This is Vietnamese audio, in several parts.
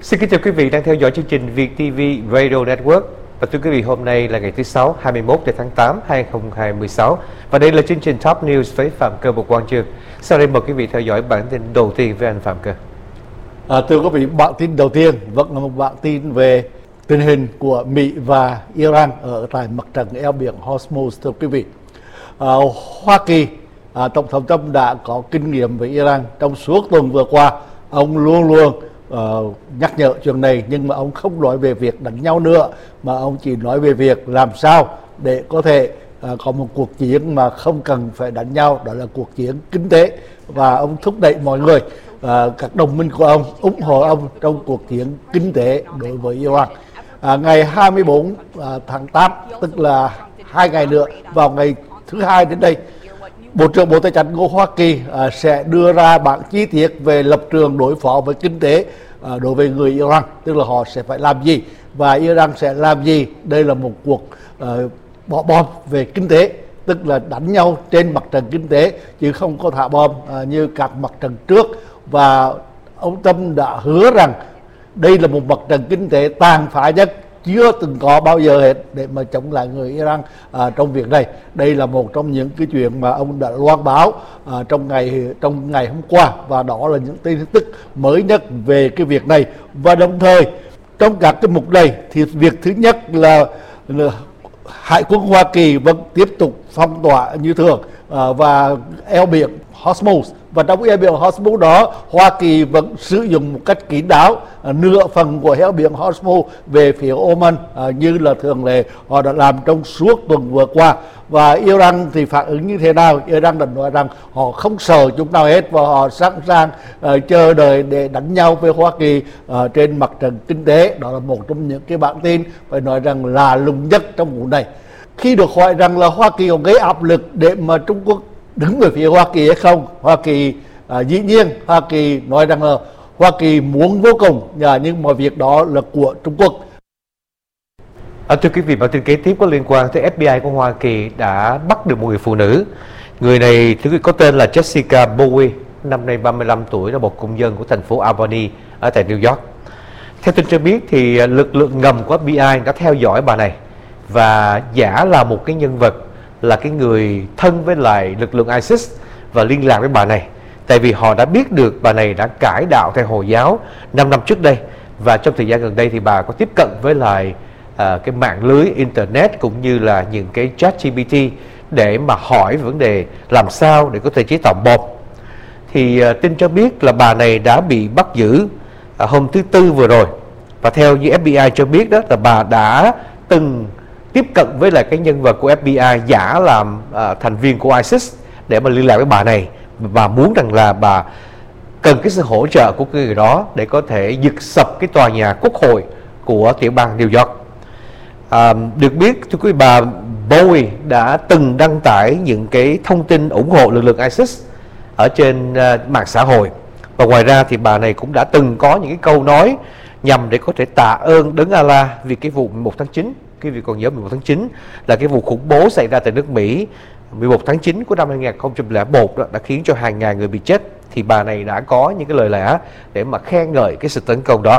Xin kính chào quý vị đang theo dõi chương trình Việt TV Radio Network. Và thưa quý vị, hôm nay là ngày thứ Sáu, 21 tháng 8, 2026. Và đây là chương trình Top News với Phạm Cơ và Quang Chương. Sau đây mời quý vị theo dõi bản tin đầu tiên với anh Phạm Cơ. Thưa quý vị, bản tin đầu tiên vẫn là một bản tin về tình hình của Mỹ và Iran ở tại mặt trận eo biển Hormuz. Thưa quý vị, Hoa Kỳ, Tổng thống Trump đã có kinh nghiệm với Iran trong suốt tuần vừa qua. Ông luôn luôn nhắc nhở chuyện này, nhưng mà ông không nói về việc đánh nhau nữa, mà ông chỉ nói về việc làm sao để có thể có một cuộc chiến mà không cần phải đánh nhau, đó là cuộc chiến kinh tế. Và ông thúc đẩy mọi người, các đồng minh của ông ủng hộ ông trong cuộc chiến kinh tế đối với Iran. Ngày 24 tháng 8, tức là 2 ngày nữa, vào ngày thứ Hai đến đây, Bộ trưởng Bộ Tài chính của Hoa Kỳ sẽ đưa ra bản chi tiết về lập trường đối phó với kinh tế đối với người Iran, tức là họ sẽ phải làm gì và Iran sẽ làm gì. Đây là một cuộc bỏ bom về kinh tế, tức là đánh nhau trên mặt trận kinh tế chứ không có thả bom như các mặt trận trước. Và ông Trump đã hứa rằng đây là một mặt trận kinh tế tàn phá nhất chưa từng có bao giờ hết để mà chống lại người Iran trong việc này. Đây là một trong những cái chuyện mà ông đã loan báo trong ngày hôm qua, và đó là những tin tức mới nhất về cái việc này. Và đồng thời trong các cái mục này thì việc thứ nhất là Hải quân Hoa Kỳ vẫn tiếp tục phong tỏa như thường và eo biển Hormuz. Và trong eo biển Hormuz đó, Hoa Kỳ vẫn sử dụng một cách kín đáo nửa phần của eo biển Hormuz về phía Oman như là thường lệ họ đã làm trong suốt tuần vừa qua. Và Iran thì phản ứng như thế nào? Iran đã nói rằng họ không sợ chúng nào hết và họ sẵn sàng chờ đợi để đánh nhau với Hoa Kỳ trên mặt trận kinh tế. Đó là một trong những cái bản tin phải nói rằng là lùng nhất trong vụ này. Khi được hỏi rằng là Hoa Kỳ có gây áp lực để mà Trung Quốc đứng về phía Hoa Kỳ hay không, Hoa Kỳ dĩ nhiên Hoa Kỳ nói rằng là Hoa Kỳ muốn vô cùng, nhưng mọi việc đó là của Trung Quốc. Thưa quý vị, bản tin kế tiếp có liên quan tới FBI của Hoa Kỳ đã bắt được một người phụ nữ. Người này có tên là Jessica Bowie, năm nay 35 tuổi, là một công dân của thành phố Albany ở tại New York. Theo tin cho biết thì lực lượng ngầm của FBI đã theo dõi bà này và giả là một cái nhân vật, là cái người thân với lại lực lượng ISIS và liên lạc với bà này. Tại vì họ đã biết được bà này đã cải đạo theo Hồi giáo 5 năm trước đây, và trong thời gian gần đây thì bà có tiếp cận với lại cái mạng lưới internet cũng như là những cái chat GPT để mà hỏi vấn đề làm sao để có thể chế tạo bom. Thì tin cho biết là bà này đã bị bắt giữ hôm thứ Tư vừa rồi, và theo như FBI cho biết đó là bà đã từng tiếp cận với lại cái nhân vật của FBI giả làm thành viên của ISIS để mà liên lạc với bà này, và muốn rằng là bà cần cái sự hỗ trợ của cái người đó để có thể giật sập cái tòa nhà quốc hội của tiểu bang New York. Được biết, thưa quý bà Bowie đã từng đăng tải những cái thông tin ủng hộ lực lượng ISIS ở trên mạng xã hội, và ngoài ra thì bà này cũng đã từng có những cái câu nói nhằm để có thể tạ ơn Đấng Allah vì cái vụ 11 tháng 9. Quý vị còn nhớ 11 tháng 9 là cái vụ khủng bố xảy ra tại nước Mỹ 11 tháng 9 của năm 2001 đó, đã khiến cho hàng ngàn người bị chết. Thì bà này đã có những cái lời lẽ để mà khen ngợi cái sự tấn công đó.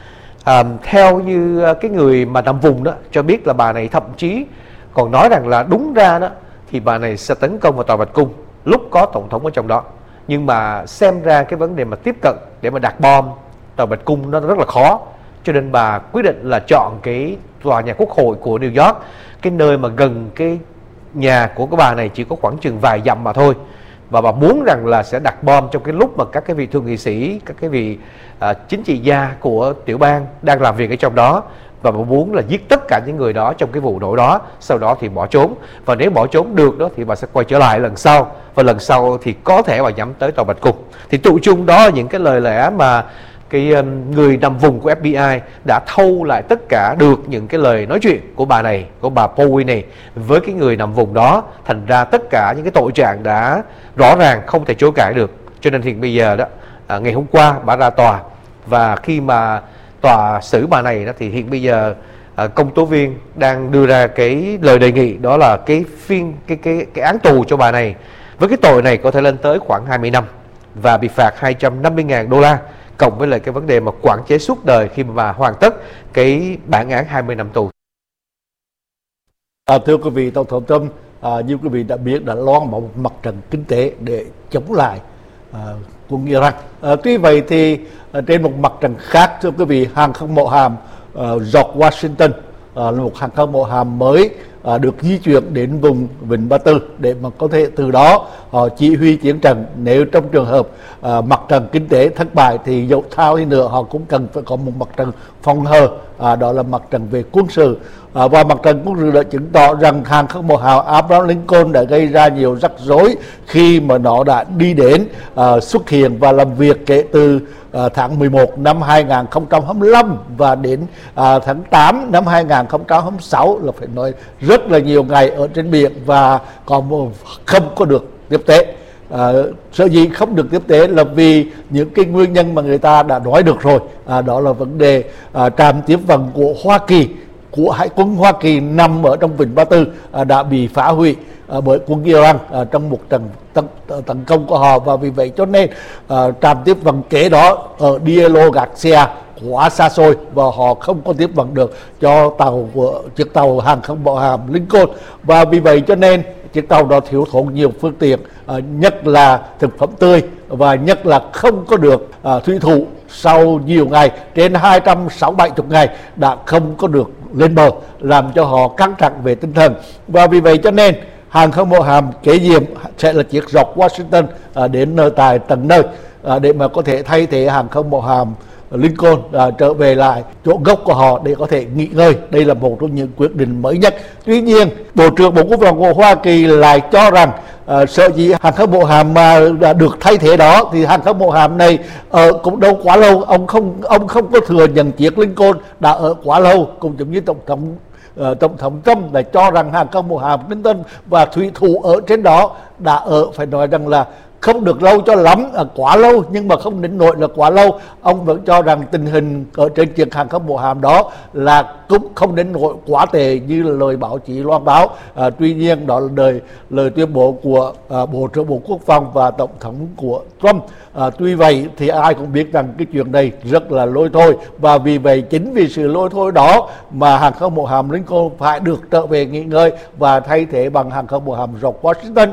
Theo như cái người mà nằm vùng đó cho biết là bà này thậm chí còn nói rằng là đúng ra đó thì bà này sẽ tấn công vào tòa Bạch Cung lúc có tổng thống ở trong đó, nhưng mà xem ra cái vấn đề mà tiếp cận để mà đặt bom tòa Bạch Cung nó rất là khó, cho nên bà quyết định là chọn cái tòa nhà quốc hội của New York, cái nơi mà gần cái nhà của cái bà này chỉ có khoảng chừng vài dặm mà thôi. Và bà muốn rằng là sẽ đặt bom trong cái lúc mà các cái vị thượng nghị sĩ, các cái vị chính trị gia của tiểu bang đang làm việc ở trong đó, và bà muốn là giết tất cả những người đó trong cái vụ nổ đó, sau đó thì bỏ trốn. Và nếu bỏ trốn được đó thì bà sẽ quay trở lại lần sau, và lần sau thì có thể bà nhắm tới tòa Bạch Cung. Thì tụ chung đó là những cái lời lẽ mà cái người nằm vùng của FBI đã thâu lại tất cả được những cái lời nói chuyện của bà này, của bà Bowie này với cái người nằm vùng đó. Thành ra tất cả những cái tội trạng đã rõ ràng, không thể chối cãi được. Cho nên hiện bây giờ đó, ngày hôm qua bà ra tòa, và khi mà tòa xử bà này đó thì hiện bây giờ công tố viên đang đưa ra cái lời đề nghị, đó là cái án tù cho bà này với cái tội này có thể lên tới khoảng 20 năm và bị phạt 250.000 đô la. cộng với lại cái vấn đề mà quản chế suốt đời khi mà hoàn tất cái bản án 20 năm tù. Thưa quý vị, Tổng thống Trump như quý vị đã biết đã loan một mặt trận kinh tế để chống lại quân Iran. Tuy vậy thì trên một mặt trận khác, thưa quý vị, hàng không mẫu hạm George Washington là một hàng không mẫu hạm mới được di chuyển đến vùng Vịnh Ba Tư để mà có thể từ đó họ chỉ huy chiến trận. Nếu trong trường hợp mặt trận kinh tế thất bại thì dẫu thao đi nữa họ cũng cần phải có một mặt trận phòng hờ, đó là mặt trận về quân sự. Và mặt trận quân sự đã chứng tỏ rằng hàng không mẫu hạm Abraham Lincoln đã gây ra nhiều rắc rối khi mà nó đã đi đến xuất hiện và làm việc kể từ tháng 11 năm 2025 và đến tháng 8 năm 2026, là phải nói rất là nhiều ngày ở trên biển và còn không có được tiếp tế. Sở dĩ không được tiếp tế là vì những cái nguyên nhân mà người ta đã nói được rồi, đó là vấn đề trạm tiếp vận của Hoa Kỳ, của Hải quân Hoa Kỳ nằm ở trong Vịnh Ba Tư đã bị phá hủy bởi quân Iran trong một trận tấn công của họ, và vì vậy cho nên trạm tiếp vận kế đó ở Diego Garcia quá xa xôi và họ không có tiếp vận được cho chiếc tàu hàng không mẫu hạm Lincoln, và vì vậy cho nên chiếc tàu đó thiếu thốn nhiều phương tiện, nhất là thực phẩm tươi và nhất là không có được thủy thủ. Sau nhiều ngày, trên 260-270 ngày đã không có được lên bờ, làm cho họ căng thẳng về tinh thần, và vì vậy cho nên hàng không mẫu hạm kế nhiệm sẽ là chiếc George Washington đến tại tận nơi để mà có thể thay thế hàng không mẫu hạm Lincoln trở về lại chỗ gốc của họ để có thể nghỉ ngơi. Đây là một trong những quyết định mới nhất. Tuy nhiên, Bộ trưởng Bộ Quốc phòng của Hoa Kỳ lại cho rằng sở dĩ hàng không mẫu hạm mà được thay thế đó thì hàng không mẫu hạm này ở cũng đâu quá lâu, ông không có thừa nhận chiếc Lincoln đã ở quá lâu, cũng giống như Tổng thống Trump lại cho rằng hàng không mẫu hạm Clinton và thủy thủ ở trên đó đã ở, phải nói rằng là không được lâu cho lắm, quá lâu nhưng mà không đến nỗi là quá lâu. Ông vẫn cho rằng tình hình ở trên chiếc hàng không mẫu hạm đó là cũng không đến nỗi quá tệ như là lời báo chí loan báo. Tuy nhiên đó là lời tuyên bố của Bộ trưởng Bộ Quốc phòng và Tổng thống của Trump. Tuy vậy thì ai cũng biết rằng cái chuyện này rất là lôi thôi, và vì vậy chính vì sự lôi thôi đó mà hàng không mẫu hạm Lincoln phải được trở về nghỉ ngơi và thay thế bằng hàng không mẫu hạm George Washington.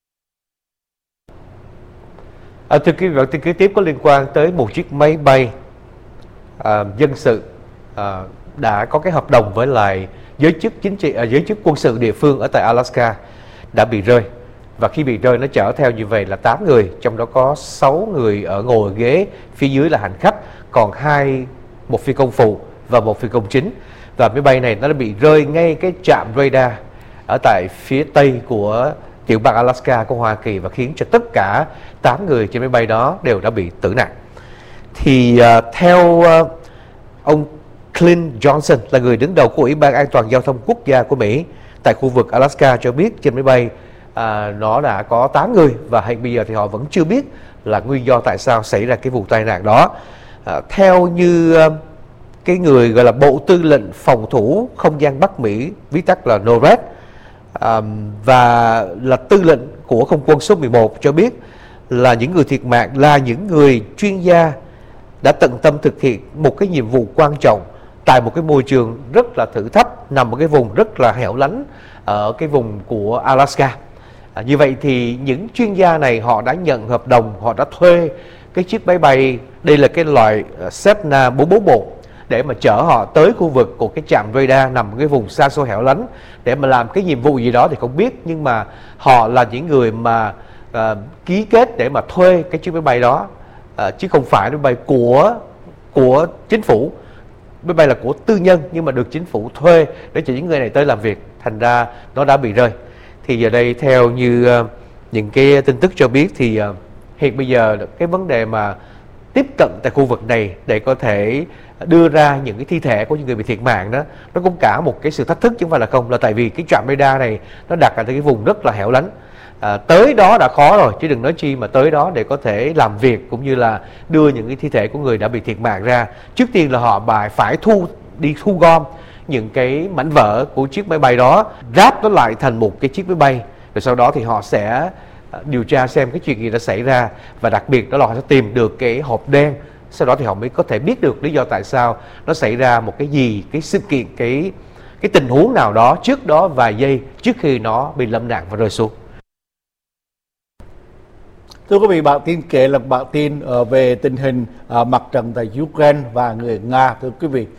Thưa quý vị, bản tin kế tiếp có liên quan tới một chiếc máy bay dân sự đã có cái hợp đồng với lại giới chức quân sự địa phương ở tại Alaska đã bị rơi. Và khi bị rơi nó chở theo như vậy là 8 người, trong đó có 6 người ở ngồi ghế, phía dưới là hành khách, còn một phi công phụ và một phi công chính. Và máy bay này nó đã bị rơi ngay cái trạm radar ở tại phía tây của tiểu bang Alaska của Hoa Kỳ và khiến cho tất cả 8 người trên máy bay đó đều đã bị tử nạn. Thì theo ông Clint Johnson là người đứng đầu của Ủy ban An toàn Giao thông Quốc gia của Mỹ tại khu vực Alaska cho biết trên máy bay nó đã có 8 người và hiện bây giờ thì họ vẫn chưa biết là nguyên do tại sao xảy ra cái vụ tai nạn đó. Theo như cái người gọi là Bộ Tư lệnh Phòng thủ Không gian Bắc Mỹ, viết tắt là NORAD, và là tư lệnh của không quân số 11 cho biết là những người thiệt mạng là những người chuyên gia đã tận tâm thực hiện một cái nhiệm vụ quan trọng tại một cái môi trường rất là thử thách, nằm ở cái vùng rất là hẻo lánh ở cái vùng của Alaska. Như vậy thì những chuyên gia này họ đã nhận hợp đồng, họ đã thuê cái chiếc máy bay, đây là cái loại Cessna 441, để mà chở họ tới khu vực của cái trạm radar nằm ở cái vùng xa xôi hẻo lánh để mà làm cái nhiệm vụ gì đó thì không biết, nhưng mà họ là những người mà ký kết để mà thuê cái chiếc máy bay đó, chứ không phải máy bay của chính phủ. Máy bay là của tư nhân nhưng mà được chính phủ thuê để cho những người này tới làm việc, thành ra nó đã bị rơi. Thì giờ đây theo như những cái tin tức cho biết thì hiện bây giờ cái vấn đề mà tiếp cận tại khu vực này để có thể đưa ra những cái thi thể của những người bị thiệt mạng đó, nó cũng cả một cái sự thách thức chứ không phải là không, là tại vì cái trạm radar này nó đặt ở cái vùng rất là hẻo lánh. Tới đó đã khó rồi chứ đừng nói chi mà tới đó để có thể làm việc cũng như là đưa những cái thi thể của người đã bị thiệt mạng ra. Trước tiên là họ phải thu gom những cái mảnh vỡ của chiếc máy bay đó, ráp nó lại thành một cái chiếc máy bay, rồi sau đó thì họ sẽ điều tra xem cái chuyện gì đã xảy ra, và đặc biệt đó là họ sẽ tìm được cái hộp đen Sau đó thì họ mới có thể biết được lý do tại sao nó xảy ra một cái gì, cái sự kiện, cái tình huống nào đó trước đó vài giây trước khi nó bị lâm nạn và rơi xuống. Thưa quý vị, bản tin kể là bản tin về tình hình mặt trận tại Ukraine và người Nga. Thưa quý vị,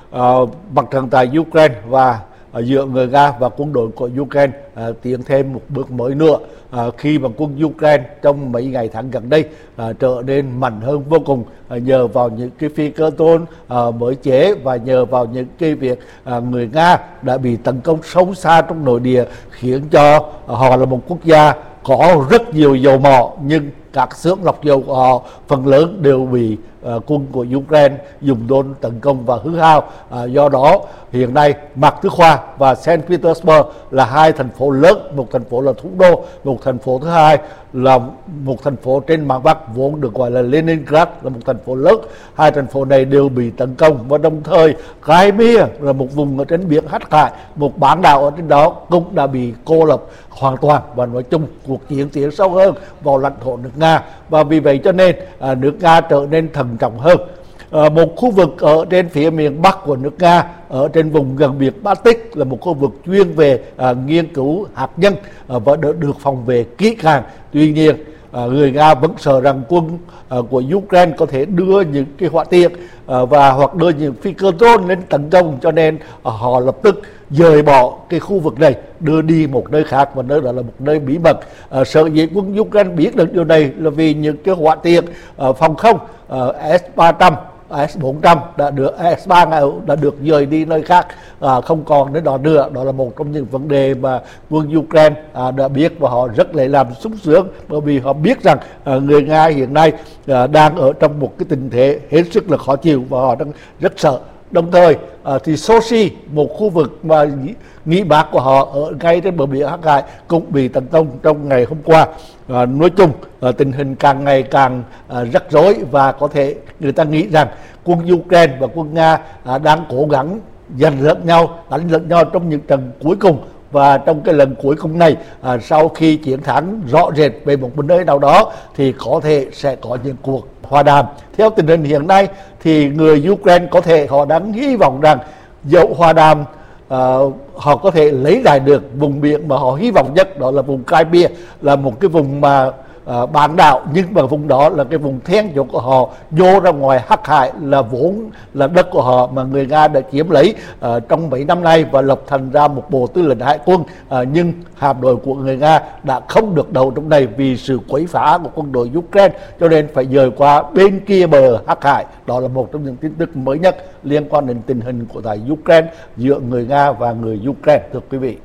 mặt trận tại Ukraine và giữa người Nga và quân đội của Ukraine tiến thêm một bước mới nữa khi mà quân Ukraine trong mấy ngày tháng gần đây trở nên mạnh hơn vô cùng nhờ vào những cái phi cơ drone mới chế và nhờ vào những cái việc người Nga đã bị tấn công sâu xa trong nội địa, khiến cho họ là một quốc gia có rất nhiều dầu mỏ, nhưng các xưởng lọc dầu của họ phần lớn đều bị quân của Ukraine dùng drone tấn công và hư hao. Do đó hiện nay Mạc Thứ Khoa và Saint Petersburg là hai thành phố lớn, một thành phố là thủ đô, một thành phố thứ hai là một thành phố trên mạn Bắc vốn được gọi là Leningrad, là một thành phố lớn. Hai thành phố này đều bị tấn công, và đồng thời Crimea là một vùng ở trên biển Hắc Hải, một bán đảo ở trên đó cũng đã bị cô lập hoàn toàn, và nói chung cuộc chiến tiến sâu hơn vào lãnh thổ nước Nga, và vì vậy cho nên nước Nga trở nên thận trọng hơn. Một khu vực ở trên phía miền Bắc của nước Nga, ở trên vùng gần biển Baltic, là một khu vực chuyên về nghiên cứu hạt nhân và được phòng vệ kỹ càng. Tuy nhiên người Nga vẫn sợ rằng quân của Ukraine có thể đưa những cái hỏa tiễn và hoặc đưa những phi cơ drone lên tấn công, cho nên họ lập tức dời bỏ cái khu vực này, đưa đi một nơi khác, và nơi đó là một nơi bí mật. Sở dĩ quân Ukraine biết được điều này là vì những cái hỏa tiễn phòng không S-300, S-400 S-300 đã được dời đi nơi khác, không còn đến đó nữa. Đó là một trong những vấn đề mà quân Ukraine đã biết, và họ rất lấy làm sung sướng, bởi vì họ biết rằng người Nga hiện nay đang ở trong một cái tình thế hết sức là khó chịu, và họ đang rất sợ. Đồng thời thì Sochi, một khu vực mà nghỉ mát của họ ở ngay trên bờ biển Hắc Hải, cũng bị tấn công trong ngày hôm qua. Nói chung tình hình càng ngày càng rắc rối, và có thể người ta nghĩ rằng quân Ukraine và quân Nga đang cố gắng giành lẫn nhau, đánh lẫn nhau trong những trận cuối cùng. Và trong cái lần cuối cùng này, sau khi chiến thắng rõ rệt về một nơi nào đó, thì có thể sẽ có những cuộc hòa đàm. Theo tình hình hiện nay thì người Ukraine có thể họ đang hy vọng rằng dẫu hòa đàm họ có thể lấy lại được vùng biển mà họ hy vọng nhất, đó là vùng Crimea, là một cái vùng mà bán đảo, nhưng mà vùng đó là cái vùng then chốt của họ, vô ra ngoài Hắc Hải là vốn là đất của họ mà người Nga đã chiếm lấy trong mấy năm nay và lập thành ra một bộ tư lệnh hải quân, nhưng hạm đội của người Nga đã không được đầu trong này vì sự quấy phá của quân đội Ukraine, cho nên phải dời qua bên kia bờ Hắc Hải. Đó là một trong những tin tức mới nhất liên quan đến tình hình của tại Ukraine giữa người Nga và người Ukraine, thưa quý vị.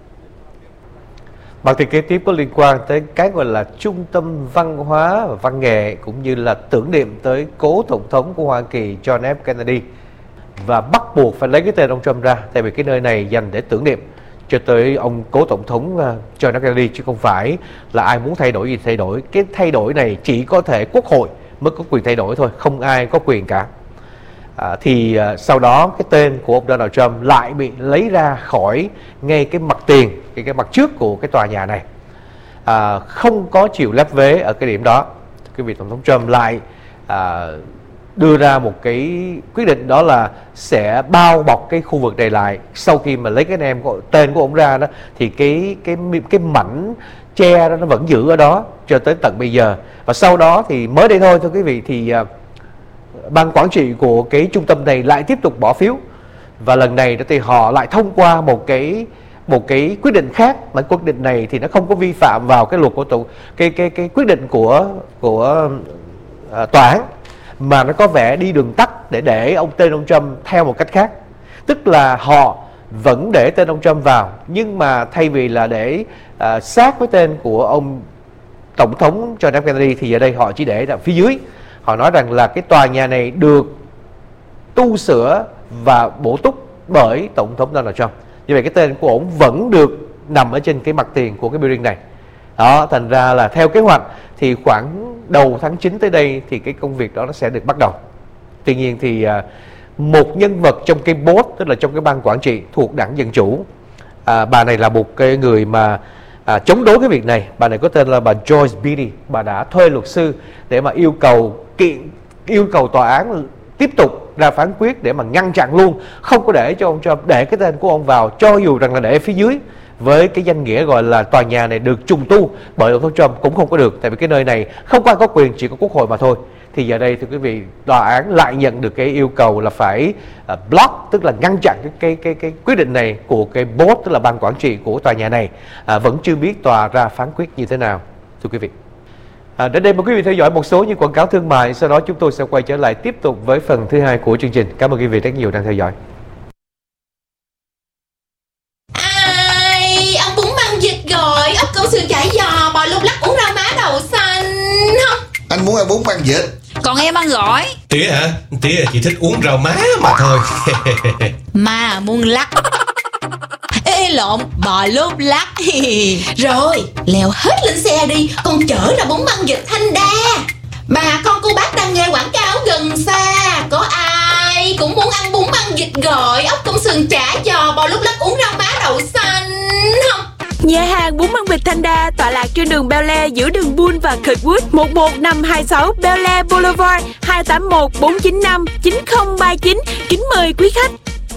Bản tin kế tiếp có liên quan tới cái gọi là trung tâm văn hóa và văn nghệ, cũng như là tưởng niệm tới cố tổng thống của Hoa Kỳ John F. Kennedy, và bắt buộc phải lấy cái tên ông Trump ra, tại vì cái nơi này dành để tưởng niệm cho tới ông cố tổng thống John F. Kennedy, chứ không phải là ai muốn thay đổi gì thay đổi. Cái thay đổi này chỉ có thể Quốc hội mới có quyền thay đổi thôi, không ai có quyền cả. Sau đó cái tên của ông Donald Trump lại bị lấy ra khỏi ngay cái mặt tiền, cái mặt trước của cái tòa nhà này, không có chịu lép vế ở cái điểm đó. Cái vị tổng thống Trump lại đưa ra một cái quyết định, đó là sẽ bao bọc cái khu vực này lại. Sau khi mà lấy cái tên của ông ra đó, thì cái mảnh che đó nó vẫn giữ ở đó cho tới tận bây giờ. Và sau đó thì mới đây thôi, thưa quý vị, thì ban quản trị của cái trung tâm này lại tiếp tục bỏ phiếu, và lần này thì họ lại thông qua một cái quyết định khác, mà quyết định này thì nó không có vi phạm vào cái luật của cái quyết định của tòa án, mà nó có vẻ đi đường tắt để tên ông Trump theo một cách khác. Tức là họ vẫn để tên ông Trump vào, nhưng mà thay vì là để sát với tên của ông tổng thống John F. Kennedy, thì ở đây họ chỉ để ở phía dưới. Họ nói rằng là cái tòa nhà này được tu sửa và bổ túc bởi tổng thống Donald Trump. Như vậy cái tên của ổng vẫn được nằm ở trên cái mặt tiền của cái building này. Đó, thành ra là theo kế hoạch thì khoảng đầu tháng 9 tới đây thì cái công việc đó nó sẽ được bắt đầu. Tuy nhiên thì một nhân vật trong cái board, tức là trong cái ban quản trị thuộc đảng Dân Chủ, bà này là một cái người mà chống đối cái việc này. Bà này có tên là bà Joyce Beatty. Bà đã thuê luật sư để mà yêu cầu kiện yêu cầu tòa án tiếp tục ra phán quyết để mà ngăn chặn luôn, không có để cho ông Trump để cái tên của ông vào, cho dù rằng là để phía dưới với cái danh nghĩa gọi là tòa nhà này được trùng tu bởi ông Trump cũng không có được, tại vì cái nơi này không có ai có quyền, chỉ có Quốc hội mà thôi. Thì giờ đây thưa quý vị, tòa án lại nhận được cái yêu cầu là phải block, tức là ngăn chặn cái quyết định này của cái board, tức là ban quản trị của tòa nhà này. Vẫn chưa biết tòa ra phán quyết như thế nào thưa quý vị. Đến đây mời quý vị theo dõi một số những quảng cáo thương mại, sau đó chúng tôi sẽ quay trở lại tiếp tục với phần thứ hai của chương trình. Cảm ơn quý vị rất nhiều đang theo dõi. Ai, ông bún băng vịt rồi, ốc câu sườn chả giò, bò lúc lắc, uống rau má đậu xanh không? Anh muốn ăn bún băng vịt. Còn em ăn gỏi. Tía hả? Tía chỉ thích uống rau má mà thôi. Mà muốn lắc. Ê lộn, bò lúc lắc. Rồi, leo hết lên xe đi, con chở ra bún băng vịt Thanh Đa. Bà con cô bác đang nghe quảng cáo gần xa, có ai cũng muốn ăn bún băng vịt gỏi, ốc công sườn chả giò, bò lúc lắc, uống rau má đậu xanh không? Nhà hàng bún băng vịt Thanh Đa tọa lạc trên đường Bel Air giữa đường Bull và Kirkwood, 11526 Bel Air Boulevard, 281 495 9039. Kính mời quý khách.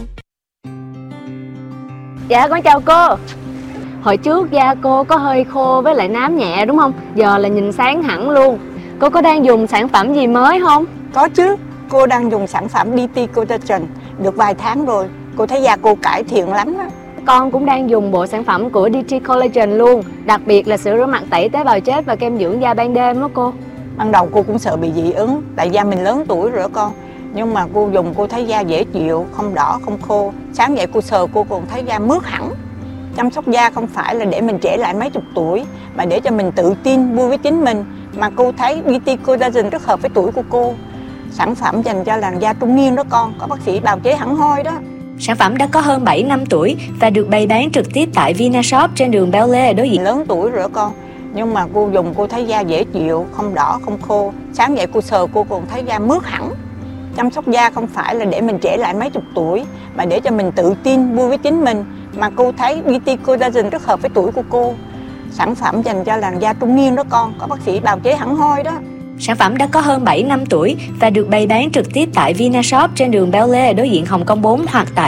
Dạ con chào cô. Hồi trước da cô có hơi khô với lại nám nhẹ đúng không? Giờ là nhìn sáng hẳn luôn. Cô có đang dùng sản phẩm gì mới không? Có chứ, cô đang dùng sản phẩm DT Collagen được vài tháng rồi. Cô thấy da cô cải thiện lắm đó. Con cũng đang dùng bộ sản phẩm của DT Collagen luôn. Đặc biệt là sữa rửa mặt tẩy tế bào chết và kem dưỡng da ban đêm đó cô. Ban đầu cô cũng sợ bị dị ứng, tại da mình lớn tuổi rồi đó con. Nhưng mà cô dùng cô thấy da dễ chịu, không đỏ, không khô. Sáng dậy cô sờ cô còn thấy da mướt hẳn. Chăm sóc da không phải là để mình trẻ lại mấy chục tuổi, mà để cho mình tự tin, vui với chính mình. Mà cô thấy DT Collagen rất hợp với tuổi của cô. Sản phẩm dành cho làn da trung niên đó con, có bác sĩ bào chế hẳn hoi đó. Sản phẩm đã có hơn 7 năm tuổi và được bày bán trực tiếp tại Vinashop trên đường Bel Air đối diện. Lớn tuổi rồi đó con, nhưng mà cô dùng cô thấy da dễ chịu, không đỏ, không khô. Sáng dậy cô sờ cô còn thấy da mướt hẳn. Chăm sóc da không phải là để mình trẻ lại mấy chục tuổi, mà để cho mình tự tin, vui với chính mình. Mà cô thấy DT Collagen rất hợp với tuổi của cô. Sản phẩm dành cho làn da trung niên đó con, có bác sĩ bào chế hẳn hoi đó. Sản phẩm đã có hơn 7 năm tuổi và được bày bán trực tiếp tại Vinashop trên đường Bel Air đối diện Hồng Kông 4 hoặc tại